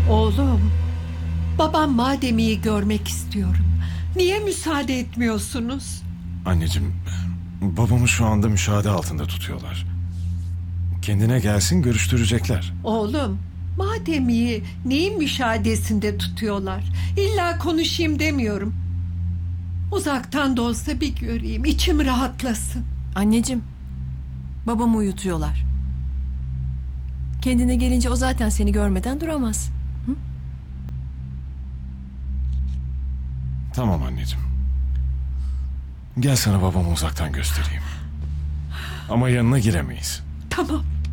Oğlum, babam Mademi'yi görmek istiyorum. Niye müsaade etmiyorsunuz? Anneciğim, babamı şu anda müşahede altında tutuyorlar. Kendine gelsin, görüştürecekler. Oğlum, Mademi'yi neyin müşahadesinde tutuyorlar? İlla konuşayım demiyorum. Uzaktan da olsa bir göreyim, içim rahatlasın. Anneciğim, babamı uyutuyorlar. Kendine gelince o zaten seni görmeden duramaz. Tamam anneciğim. Gel sana babamı uzaktan göstereyim. Ama yanına giremeyiz. Tamam.